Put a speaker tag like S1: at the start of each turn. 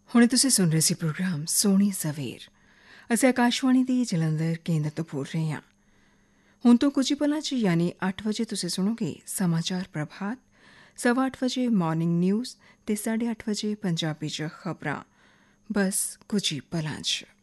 S1: ਹੁਣੇ ਤੁਸੀਂ ਸੁਣ ਰਹੇ ਸੀ ਪ੍ਰੋਗਰਾਮ ਸੋਹਣੀ ਸਵੇਰ। ਅਸੀਂ ਆਕਾਸ਼ਵਾਣੀ ਦੀ ਜਲੰਧਰ ਕੇਂਦਰ ਤੋਂ ਬੋਲ ਰਹੇ ਹਾਂ। ਹੁਣ ਤੋਂ ਕੁਝ ਹੀ ਪਲਾਂ 'ਚ ਯਾਨੀ 8 ਵਜੇ ਤੁਸੀਂ ਸੁਣੋਗੇ ਸਮਾਚਾਰ ਪ੍ਰਭਾਤ, 8:15 ਵਜੇ ਮਾਰਨਿੰਗ ਨਿਊਜ਼ ਅਤੇ 8:30 ਵਜੇ ਪੰਜਾਬੀ 'ਚ ਖਬਰਾਂ। ਬਸ ਕੁਝ ਹੀ ਪਲਾਂ 'ਚ।